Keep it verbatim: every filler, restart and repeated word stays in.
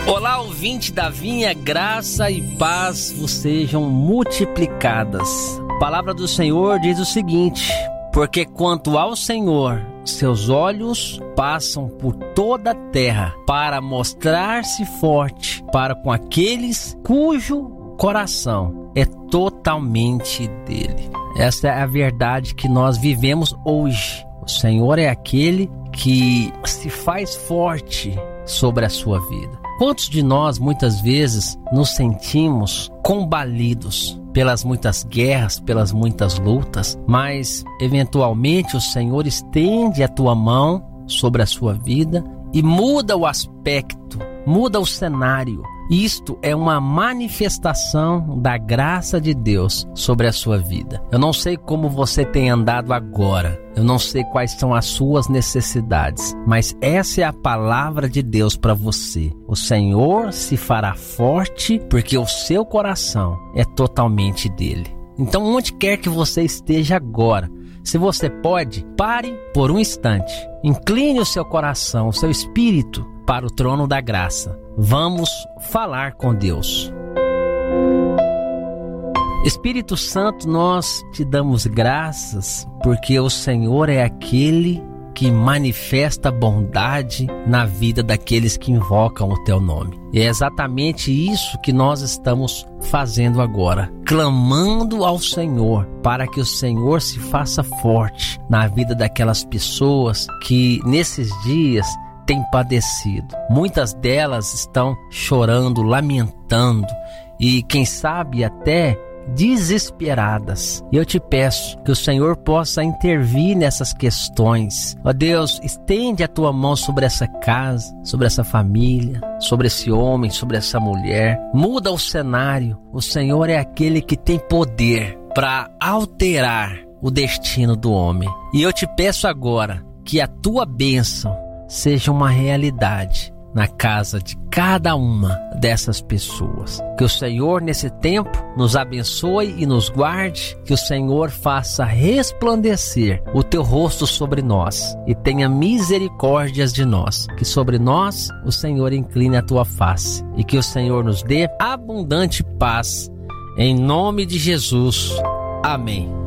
Olá, ouvinte da Vinha, graça e paz vos sejam multiplicadas. A palavra do Senhor diz o seguinte: porque quanto ao Senhor, seus olhos passam por toda a terra para mostrar-se forte para com aqueles cujo coração é totalmente dele. Essa é a verdade que nós vivemos hoje. O Senhor é aquele que se faz forte sobre a sua vida. Quantos de nós muitas vezes nos sentimos combalidos pelas muitas guerras, pelas muitas lutas, mas eventualmente o Senhor estende a tua mão sobre a sua vida e muda o aspecto, muda o cenário. Isto é uma manifestação da graça de Deus sobre a sua vida. Eu não sei como você tem andado agora, eu não sei quais são as suas necessidades, mas essa é a palavra de Deus para você. O Senhor se fará forte porque o seu coração é totalmente dele. Então, onde quer que você esteja agora, se você pode, pare por um instante, incline o seu coração, o seu espírito para o trono da graça. Vamos falar com Deus. Espírito Santo, nós te damos graças porque o Senhor é aquele que manifesta bondade na vida daqueles que invocam o teu nome. E é exatamente isso que nós estamos fazendo agora, clamando ao Senhor para que o Senhor se faça forte na vida daquelas pessoas que nesses dias têm padecido. Muitas delas estão chorando, lamentando e quem sabe até desesperadas. E eu te peço que o Senhor possa intervir nessas questões. Ó Deus, estende a tua mão sobre essa casa, sobre essa família, sobre esse homem, sobre essa mulher. Muda o cenário. O Senhor é aquele que tem poder para alterar o destino do homem. E eu te peço agora que a tua bênção seja uma realidade na casa de cada uma dessas pessoas. Que o Senhor nesse tempo nos abençoe e nos guarde, que o Senhor faça resplandecer o teu rosto sobre nós e tenha misericórdias de nós, que sobre nós o Senhor incline a tua face e que o Senhor nos dê abundante paz, em nome de Jesus. Amém.